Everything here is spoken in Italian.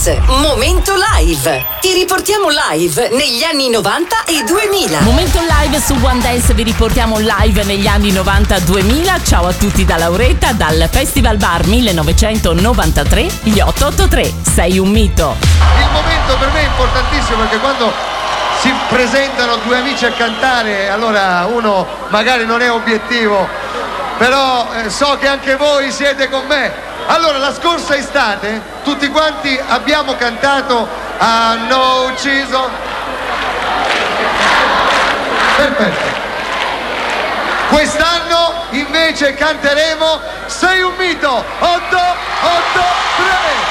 Dance, Momento Live. Ti riportiamo live negli anni 90 e 2000. Momento Live su One Dance, vi riportiamo live negli anni 90-2000. Ciao a tutti da Lauretta, dal Festival Bar 1993, gli 883. Sei un mito. Il momento per me è importantissimo perché quando si presentano due amici a cantare, allora uno magari non è obiettivo, però so che anche voi siete con me. Allora, la scorsa estate tutti quanti abbiamo cantato Hanno ucciso. Perfetto. Quest'anno invece canteremo Sei un mito. 883.